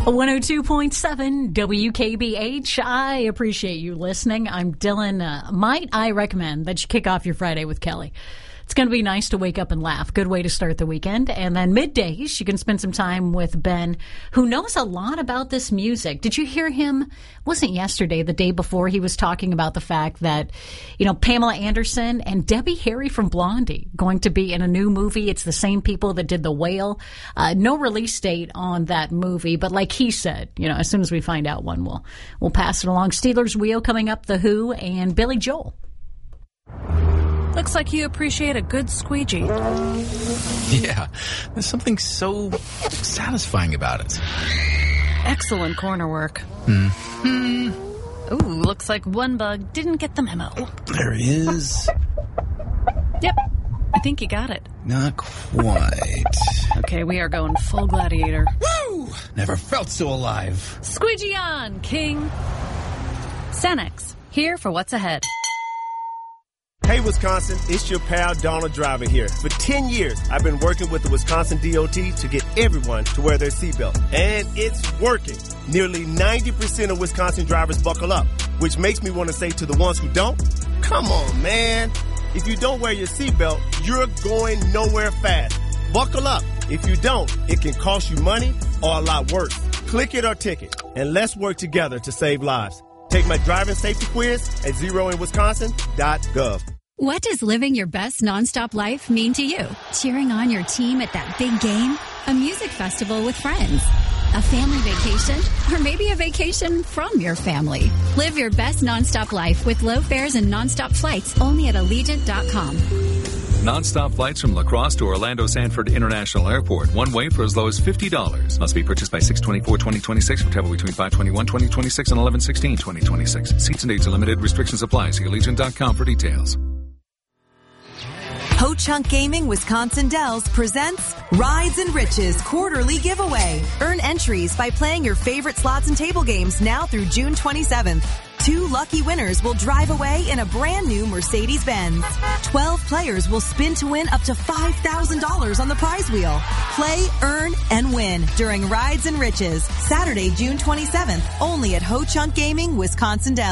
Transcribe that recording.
102.7 WKBH. I appreciate you listening. I'm Dylan. Might I recommend that you kick off your Friday with Kelly? It's going to be nice to wake up and laugh. Good way to start the weekend. And then middays, you can spend some time with Ben, who knows a lot about this music. Did you hear him? It wasn't yesterday, the day before, he was talking about the fact that, Pamela Anderson and Debbie Harry from Blondie going to be in a new movie. It's the same people that did The Whale. No release date on that movie, but like he said, as soon as we find out one, we'll pass it along. Steelers Wheel coming up, The Who, and Billy Joel. Looks like you appreciate a good squeegee. Yeah, there's something so satisfying about it. Excellent corner work. Mm-hmm. Ooh, looks like one bug didn't get the memo. Oh, there he is. Yep, I think you got it. Not quite. Okay, we are going full gladiator. Woo! Never felt so alive. Squeegee on, King. Cenex, here for what's ahead. Hey, Wisconsin, it's your pal Donald Driver here. For 10 years, I've been working with the Wisconsin DOT to get everyone to wear their seatbelt. And it's working. Nearly 90% of Wisconsin drivers buckle up, which makes me want to say to the ones who don't, come on, man. If you don't wear your seatbelt, you're going nowhere fast. Buckle up. If you don't, it can cost you money or a lot worse. Click it or ticket, and let's work together to save lives. Take my driving safety quiz at zeroinwisconsin.gov. What does living your best nonstop life mean to you? Cheering on your team at that big game? A music festival with friends? A family vacation? Or maybe a vacation from your family? Live your best nonstop life with low fares and nonstop flights only at Allegiant.com. Non-stop flights from La Crosse to Orlando Sanford International Airport. One way for as low as $50. Must be purchased by 6/24/2026 for travel between 5/21/2026 and 11/16/2026. Seats and dates are limited. Restrictions apply. See Allegiant.com for details. Ho Chunk Gaming Wisconsin Dells presents Rides and Riches Quarterly Giveaway. Earn entries by playing your favorite slots and table games now through June 27th. 2 lucky winners will drive away in a brand new Mercedes-Benz. 12 players will spin to win up to $5,000 on the prize wheel. Play, earn, and win during Rides and Riches. Saturday, June 27th, only at Ho Chunk Gaming Wisconsin Dells.